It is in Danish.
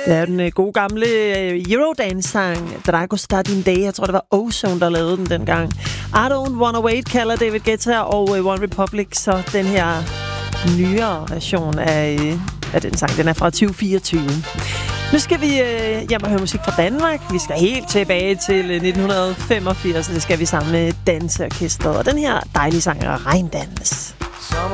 Det er den gode gamle Eurodance-sang, Dragostea din Day. Jeg tror, det var Ozone, der lavede den dengang. I Don't Wanna Wait kalder David Guetta og One Republic, så den her nyere version af den sang, den er fra 2024. Nu skal vi hjem og høre musik fra Danmark. Vi skal helt tilbage til 1985, det skal vi sammen med Danseorkestret. Og den her dejlige sang er Regndans.